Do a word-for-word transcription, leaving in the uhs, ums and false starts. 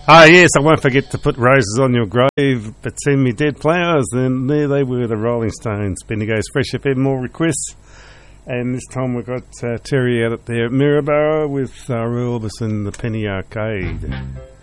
Ah, yes, I won't forget to put roses on your grave, but send me dead flowers. And there they were, the Rolling Stones. Bendigo's Fresh F M, more requests. And this time we've got uh, Terry out at there at Maryborough with uh, Roy Orbison, the Penny Arcade.